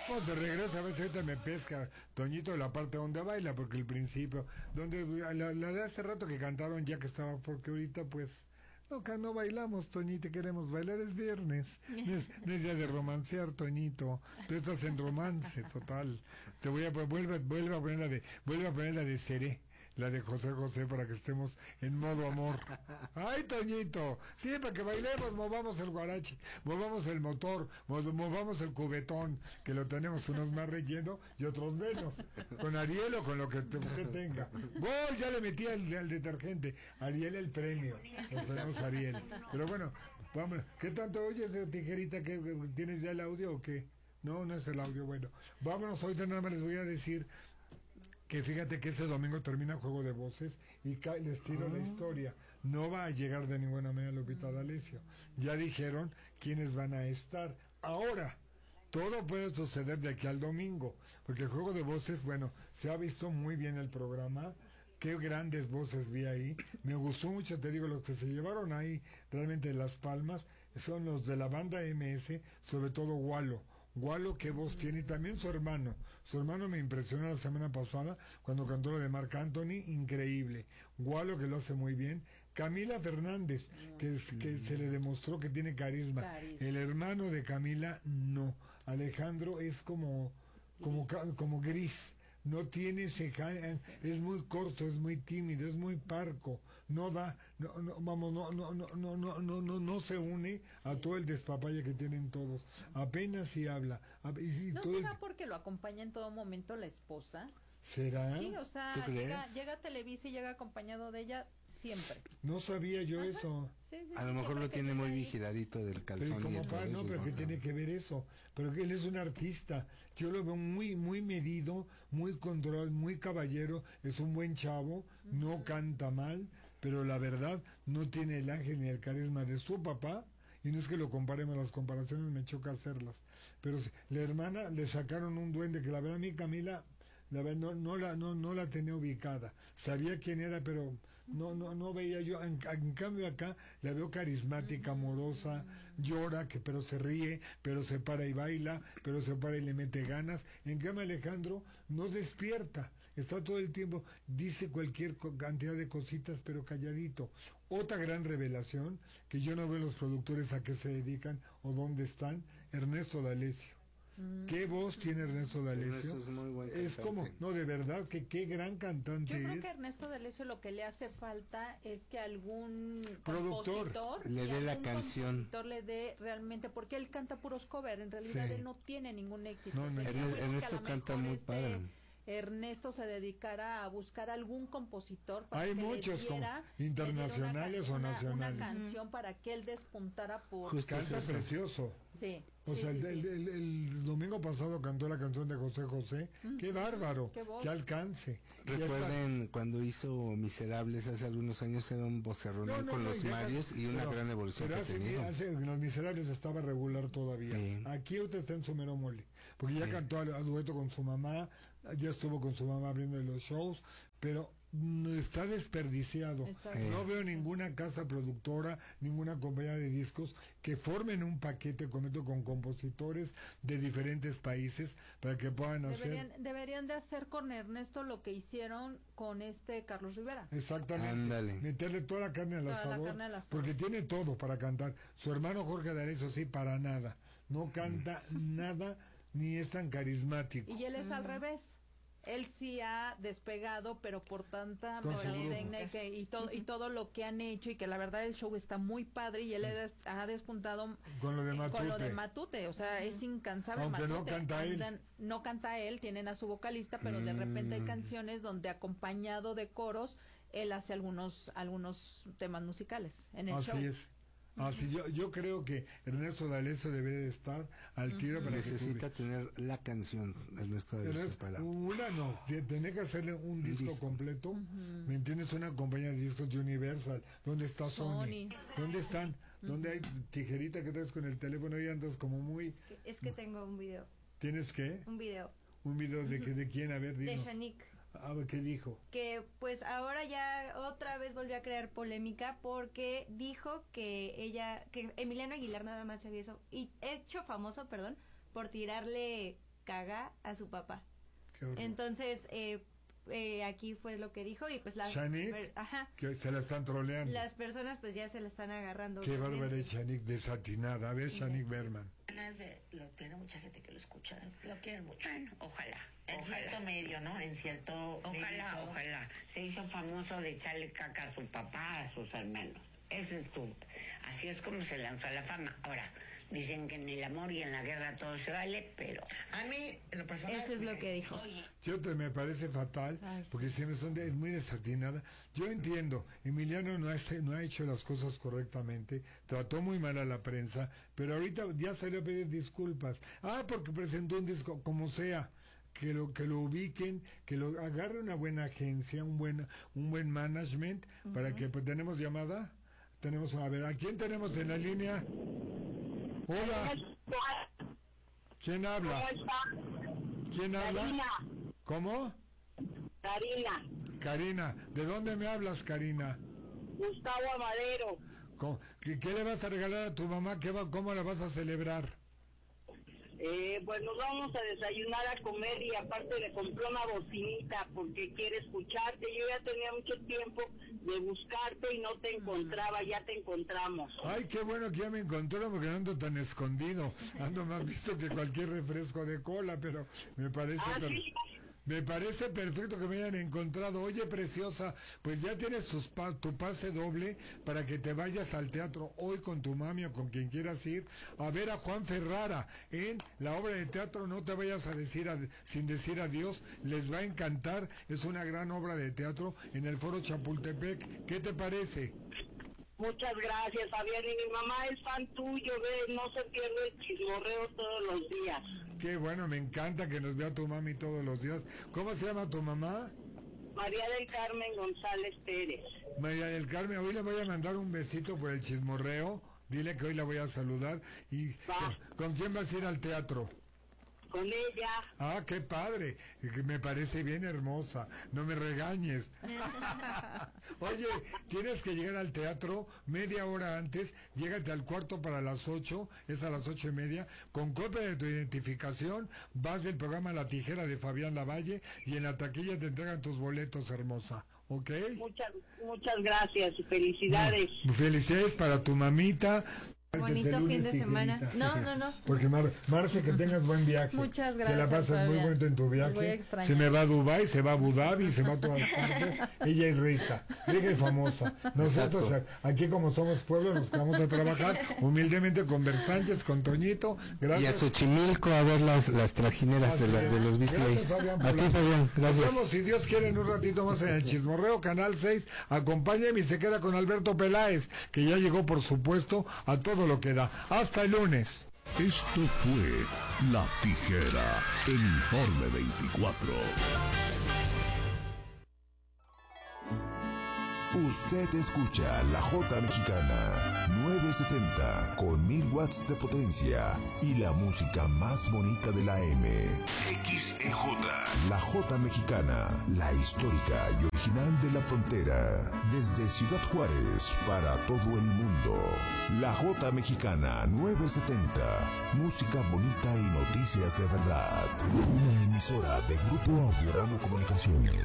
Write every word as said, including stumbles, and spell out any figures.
Pues de regreso a veces ahorita me pesca Toñito la parte donde baila, porque el principio, donde la, la de hace rato que cantaron ya que estaba, porque ahorita pues no, que no bailamos, Toñito, queremos bailar, es viernes, no es, no es día de romancear, Toñito, tú estás en romance total. Te voy a vuelve, vuelve a poner la de, vuelve a poner la de Seré, la de José José, para que estemos en modo amor. Ay, Toñito, sí, para que bailemos, movamos el guarache, movamos el motor, movamos el cubetón, que lo tenemos unos más relleno y otros menos, con Ariel o con lo que te, usted tenga. Gol, ya le metí al, al detergente, Ariel el premio, nos tenemos Ariel. Pero bueno, vamos, ¿qué tanto oyes, Tijerita, que tienes ya el audio o qué? No, no es el audio, bueno, vámonos, ahorita nada más les voy a decir que fíjate que ese domingo termina Juego de Voces y ca- les tiro oh. la historia. No va a llegar de ninguna manera Lupita D'Alessio. Ya dijeron quiénes van a estar. Ahora, todo puede suceder de aquí al domingo, porque el Juego de Voces, bueno, se ha visto muy bien el programa. Qué grandes voces vi ahí. Me gustó mucho, te digo, los que se llevaron ahí realmente las palmas son los de la banda M S, sobre todo Gualo. Gualo, qué voz tiene, y también su hermano. Su hermano me impresionó la semana pasada cuando cantó lo de Marc Anthony, increíble. Gualo, que lo hace muy bien. Camila Fernández, que, es, que se le demostró que tiene carisma. carisma. El hermano de Camila, no. Alejandro es como, como, como gris. No tiene ceja, es muy corto, es muy tímido, es muy parco, no da, no, no, vamos, no, no, no, no, no, no, no, no se une sí. a todo el despapalle que tienen todos, apenas si habla. Y, y ¿No todo será el... porque lo acompaña en todo momento la esposa? ¿Será? Sí, o sea, llega, llega a Televisa y llega acompañado de ella siempre. No sabía yo Ajá. eso. Sí, sí, a lo mejor lo tiene muy ahí. vigiladito del calzón. Pero como y pa, no, pero que tiene que ver eso. Pero que él es un artista. Yo lo veo muy, muy medido, muy controlado, muy caballero. Es un buen chavo, uh-huh. no canta mal, pero la verdad no tiene el ángel ni el carisma de su papá. Y no es que lo comparemos, las comparaciones me choca hacerlas. Pero la hermana le sacaron un duende que la verdad a mí, Camila, la verdad no, no la no no la tenía ubicada, sabía quién era, pero no no no veía yo. En, en cambio acá la veo carismática, amorosa, llora, que pero se ríe, pero se para y baila, pero se para y le mete ganas. En cambio Alejandro no despierta, está todo el tiempo, dice cualquier cantidad de cositas, pero calladito. Otra gran revelación, que yo no veo los productores a qué se dedican o dónde están, Ernesto D'Alessio. Mm. ¿Qué voz tiene Ernesto D'Alessio? Es muy buen Es como, no, de verdad, que qué gran cantante es. Yo creo es. que a Ernesto D'Alessio lo que le hace falta es que algún productor compositor le dé la canción. Compositor le dé realmente, porque él canta puros covers, en realidad sí. él no tiene ningún éxito. No, no. Ernesto, Ernesto canta muy este, padre. Ernesto se dedicara a buscar algún compositor para hay que muchos le diera, como internacionales una, o nacionales una canción para que él despuntara por Justo canta eso. Precioso sí o sí, sea sí, el, sí. El, el, el domingo pasado cantó la canción de José José. Uh-huh. Qué bárbaro, qué, qué alcance. Recuerden cuando hizo Miserables hace algunos años, era un vocerrón no, no, con no, los Marios y una pero, gran evolución pero que hace, tenía. Hace, Los Miserables estaba regular todavía. Sí. Aquí usted está en su mero mole, porque ya sí. cantó a, a dueto con su mamá, ya estuvo con su mamá abriendo los shows, pero está desperdiciado. Está no veo ninguna casa productora, ninguna compañía de discos que formen un paquete con con compositores de diferentes países para que puedan deberían, hacer. Deberían de hacer con Ernesto lo que hicieron con este Carlos Rivera. Exactamente. Ándale. Meterle toda la carne al asador, porque tiene todo para cantar. Su hermano Jorge D'Alessio sí, para nada. No canta mm. nada, ni es tan carismático. Y él es mm. al revés. Él sí ha despegado, pero por tanta técnica y todo y todo lo que han hecho, y que la verdad el show está muy padre, y él sí. des, ha despuntado con lo de Matute, con lo de Matute, o sea, es incansable. Aunque Matute, no canta andan, él. No canta él, tienen a su vocalista, pero mm. de repente hay canciones donde acompañado de coros, él hace algunos algunos temas musicales en el Así show. Así es. Así yo yo creo que Ernesto D'Alessio debe de estar al tiro. Uh-huh. Para necesita que tener la canción Ernesto D'Alessio para una no tiene que hacerle un, un disco, disco completo. Uh-huh. ¿Me entiendes? Una compañía de discos de Universal. ¿Dónde está Sony? Sony. ¿Dónde están? Uh-huh. ¿Dónde hay Tijerita que traes con el teléfono y andas como muy? Es que, es que tengo un video. ¿Tienes qué? Un video. Un video de que de quién, a ver, dino. De Shanique. A ver, ¿qué dijo? Que pues ahora ya otra vez volvió a crear polémica porque dijo que ella, que Emiliano Aguilar nada más se había hecho, y hecho famoso, perdón, por tirarle caga a su papá. Entonces, eh, eh, aquí fue lo que dijo y pues las... Shanique, ajá, que se la están troleando. las personas pues ya se la están agarrando. Qué bárbara es Shanique, desatinada. A ver, Sí, Shanique ya. Berman. De, lo tiene mucha gente que lo escucha, lo quieren mucho. Bueno, ojalá. En ojalá. Cierto medio, ¿no? En cierto Ojalá, medio, ojalá. Se hizo famoso de echarle caca a su papá, a sus hermanos. Ese es tu... Así es como se lanzó a la fama. Ahora, dicen que en el amor y en la guerra todo se vale, pero a mí, en lo personal... Eso es lo que dijo. Oye, Yo te me parece fatal, Ay, sí. porque siempre son de, es muy desatinada. Yo entiendo, Emiliano no ha, no ha hecho las cosas correctamente, trató muy mal a la prensa, pero ahorita ya salió a pedir disculpas. Ah, porque presentó un disco, como sea, que lo que lo ubiquen, que lo agarre una buena agencia, un buen un buen management, uh-huh. para que pues tenemos llamada. Tenemos, a ver, ¿a quién tenemos en la línea? Hola. ¿Quién habla? ¿Cómo está? ¿Quién habla? Karina. ¿Cómo? Karina. Karina, ¿de dónde me hablas, Karina? Gustavo Amadero. ¿Cómo- ¿Qué, qué le vas a regalar a tu mamá? ¿Qué va, ¿Cómo la vas a celebrar? Eh, pues nos vamos a desayunar, a comer y aparte le compré una bocinita porque quiere escucharte. Yo ya tenía mucho tiempo de buscarte y no te encontraba, ya te encontramos. Ay, qué bueno que ya me encontró porque no ando tan escondido. Ando más visto que cualquier refresco de cola, pero me parece... ¿Ah, per- sí? Me parece perfecto que me hayan encontrado. Oye, preciosa, pues ya tienes tus pa- tu pase doble para que te vayas al teatro hoy con tu mami o con quien quieras ir a ver a Juan Ferrara en la obra de teatro. No te vayas a decir ad- sin decir adiós, les va a encantar. Es una gran obra de teatro en el Foro Chapultepec. ¿Qué te parece? Muchas gracias, Fabián. Y mi mamá es fan tuyo, ve, no se pierde el chismorreo todos los días. Qué bueno, me encanta que nos vea tu mami todos los días. ¿Cómo se llama tu mamá? María del Carmen González Pérez. María del Carmen, hoy le voy a mandar un besito por el chismorreo. Dile que hoy la voy a saludar. ¿Y Va. con quién vas a ir al teatro? Con ella. Ah, qué padre. Que me parece bien hermosa. No me regañes. Oye, tienes que llegar al teatro media hora antes. Llégate al cuarto para las ocho. Es a las ocho y media. Con copia de tu identificación. Vas del programa La Tijera de Fabián Lavalle. Y en la taquilla te entregan tus boletos, hermosa. ¿Ok? Muchas, muchas gracias y felicidades. Felicidades para tu mamita. Bonito Que se fin lunes de tijerita. semana. No, no, no. Porque Mar Marce, que tengas buen viaje. Muchas Que la gracias, pases muy Fabián. bonito en tu Los voy a viaje. extrañar. Se me va a Dubái, se va a Abu Dhabi, se va a todas partes. Ella es rica, rica y famosa. Nosotros Exacto. aquí como somos pueblo nos vamos a trabajar humildemente con Ver Sánchez, con Toñito. Y a Gracias. Xochimilco a ver las, las trajineras de, la- de los Gracias, Beatles. Fabián, A por ti, la- Fabián, Nos gracias. vemos, si Dios quiere, en un ratito más en el Chismorreo, Canal seis. Acompáñenme y se queda con Alberto Peláez, que ya llegó, por supuesto, a todo lo que da. Hasta el lunes. Esto fue La Tijera, el Informe veinticuatro. Usted escucha la Jota Mexicana novecientos setenta con mil watts de potencia y la música más bonita de la M. X E J. La Jota Mexicana, la histórica y original de la frontera. Desde Ciudad Juárez para todo el mundo. La Jota Mexicana novecientos setenta. Música bonita y noticias de verdad. Una emisora de Grupo Audio Radio Comunicaciones.